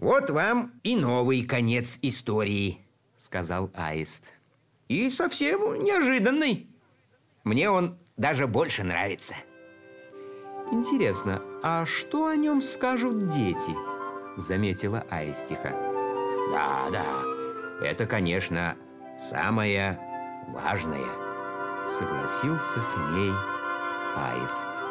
Вот вам и новый конец истории, сказал Аист. И совсем неожиданный. Мне он даже больше нравится. Интересно, а что о нем скажут дети? Заметила Аистиха. Да, это, конечно, самое важное, согласился с ней Аист.